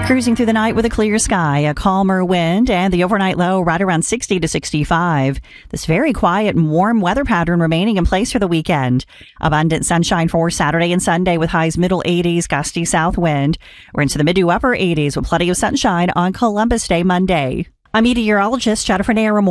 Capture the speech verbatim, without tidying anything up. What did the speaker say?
Cruising through the night with a clear sky, a calmer wind, and the overnight low right around sixty to sixty-five. This very quiet and warm weather pattern remaining in place for the weekend. Abundant sunshine for Saturday and Sunday with highs middle eighties, gusty south wind. We're into the mid to upper eighties with plenty of sunshine on Columbus Day Monday. I'm meteorologist Jennifer Nair.